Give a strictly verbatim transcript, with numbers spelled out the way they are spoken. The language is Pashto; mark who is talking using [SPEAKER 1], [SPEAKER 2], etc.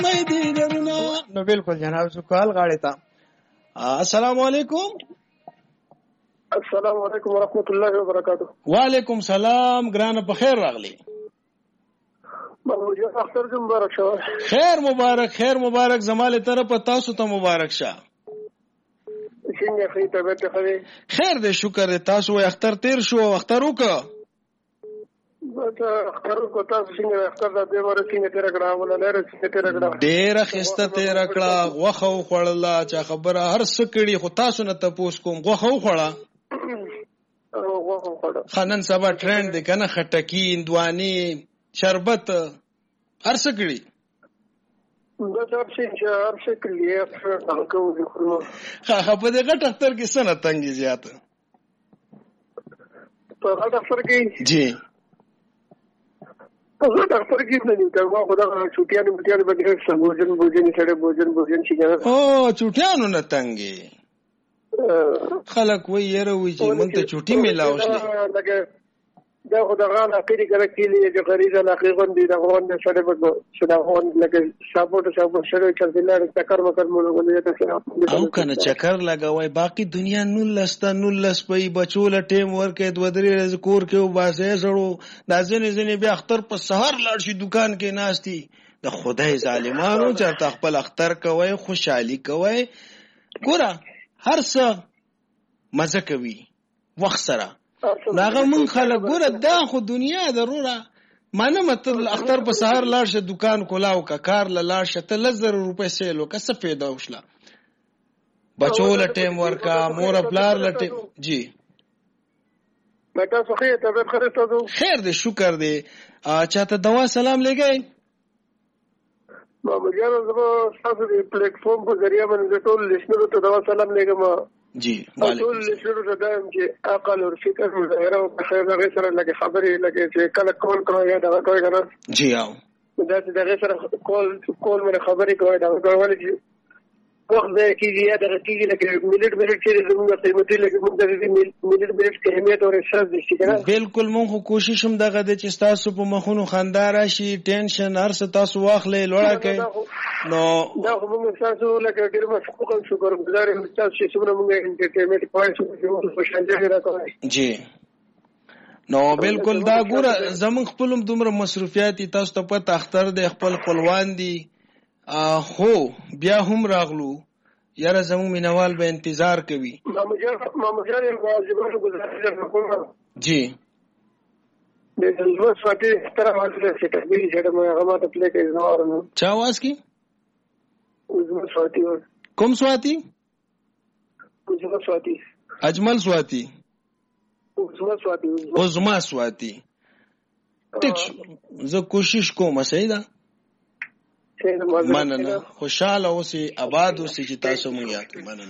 [SPEAKER 1] نو بالکل جناب سوال غاړه تا. السلام علیکم.
[SPEAKER 2] السلام علیکم ورحمۃ اللہ وبرکاتہ.
[SPEAKER 1] وعلیکم سلام ګرانه په خیر راغلی.
[SPEAKER 2] مولوی اختر دې مبارک شه.
[SPEAKER 1] خیر مبارک خیر مبارک زماله طرف تاسو ته مبارک شه.
[SPEAKER 2] څنګه خې طبيعت ښه؟
[SPEAKER 1] خیر دې شکر دې تاسو اختر تیر شو اختر وکړه.
[SPEAKER 2] بس اختر کو تاسو څنګه اختر دې ور څنګه تیر کړه ولا لره څنګه تیر کړه؟
[SPEAKER 1] ډېر خسته تیر کړه غوخه خوړله چا خبره هر څه کړي خو تاسو نه تاسو کوم غوخه خوړه.
[SPEAKER 2] غوخه خوړه.
[SPEAKER 1] خنن سبا ټرند دې کنه خټکی اندواني شربت هر څه کړي.
[SPEAKER 2] دا څه چې هر څه کړي هغه کوي خو
[SPEAKER 1] خا په دې غټ اختر کې سنه تنګي زیاته.
[SPEAKER 2] په غټ اختر کې
[SPEAKER 1] جی
[SPEAKER 2] په غټ اختر کې نه نیو ما خدا چوټیانو مټیانو باندې سموجن بوجن سره بوجن بوجن شي کنه.
[SPEAKER 1] او چوټیانو نه تنګي خلک وای یره وای چې مونږ ته چوټي میلاوشلې
[SPEAKER 2] لکه دا خدا غان اخیری کړه کلی چې غریزه لاقیغون دي دا غون سره په شدا غون لکه سپورټ سپورټ سره چلتلار چکر مکر مونږ ته
[SPEAKER 1] او کنه چکر لگاوي باقی دنیا نول لستا نول لس پي بچول ټیم ورکې د ودري رزکور کې وباسه سړو دا ځنې ځنې بیا اختر په سحر لاړ شي دکان کې ناشتي د خدای ظالمانو چې خپل اختر کوي خوشحالي کوي ګوره هر څه مزه کوي وخت سره داغه مون خلک ګوره دا خو دنیا ضروره مانه مطلب اختر په سحر لاړ شه دکان کولاو کا کار لاړ شه ته لزر روپے سیلو کا څه پیدا وشله بچو لټیم ورکا مور پلار لټه جی
[SPEAKER 2] متا صحیح طبيعت خرڅو
[SPEAKER 1] خیر دې شکر دې چاته دوا سلام لګای
[SPEAKER 2] ما مجاز زما تاسو د پلیټ فارم په ذریعہ باندې ټول لسنرو ته دوا سلام لګم
[SPEAKER 1] جی
[SPEAKER 2] ټول لسنرو ته دایم چې عقل او فکر او ظاهر او خیر دغه سره لګي خبرې لګي چې کله کول کوي یا دغه کوي کنه
[SPEAKER 1] جی او
[SPEAKER 2] دا چې دغه سره کول کول مې خبرې کوي دا کول چې وخت ځای کېږي یا دغه کېږي لکه منټ منټ چې زموږ قیمتي لکه موږ د منټ منټ کې اهمیت او احساس دي چې کنه
[SPEAKER 1] بالکل مونږ کوشش هم دغه د چې تاسو په مخونو خندا راشي ټینشن هر څه تاسو واخلې لوړه کوي نو
[SPEAKER 2] دا موږ تاسو لکه ډیر مشکوک او شکر گزار یم تاسو چې څومره موږ انټرټینمنت پوینټ په خوشاله راکوي
[SPEAKER 1] جی نو بالکل دا ګوره زمون خپلم دومره مصروفیات تاسو ته پته اختر د خپل خپلوان دي خو بیا هم راغلو یاره زمون مینوال به انتظار کوي
[SPEAKER 2] مامجان واجبانو گزارش کوم
[SPEAKER 1] جی
[SPEAKER 2] د زلمه ساتي تر حواله چې تکمیل شته مې هغه ماته پلی کوي نو ورنه
[SPEAKER 1] چا واس کی
[SPEAKER 2] زلمه ساتي
[SPEAKER 1] کوم سواتی
[SPEAKER 2] زلمه ساتي
[SPEAKER 1] اجمل سواتی
[SPEAKER 2] زلمه ساتي
[SPEAKER 1] زلمه سواتی ټیک زه کوشش کوم صحیح ده مننه خوشاله اوسئ آباد اوسئ چې تاسو مونږ یاد مننه